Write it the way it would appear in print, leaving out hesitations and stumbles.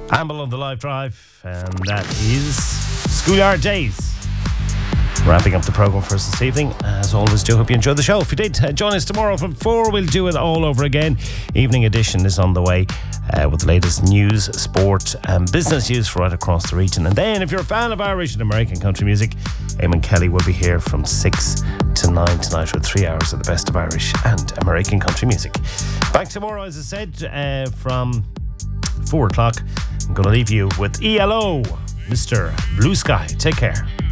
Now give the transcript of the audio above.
Amble on the Live Drive, and that is Schoolyard Days. Wrapping up the programme for us this evening. As always, do hope you enjoyed the show. If you did, join us tomorrow from 4. We'll do it all over again. Evening edition is on the way with the latest news, sport and business news for right across the region. And then, if you're a fan of Irish and American country music, Eamon Kelly will be here from 6 to 9 tonight with 3 hours of the best of Irish and American country music. Back tomorrow, as I said, from 4 o'clock. I'm going to leave you with ELO, Mr. Blue Sky. Take care.